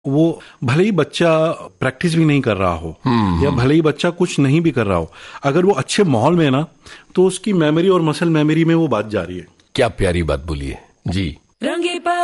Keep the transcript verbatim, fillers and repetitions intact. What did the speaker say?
वो भले ही बच्चा प्रैक्टिस भी नहीं कर रहा हो या भले ही बच्चा कुछ नहीं भी कर रहा हो, अगर वो अच्छे माहौल में है ना, तो उसकी मेमोरी और मसल मेमोरी में वो बात जा रही है। क्या प्यारी बात बोली है जी।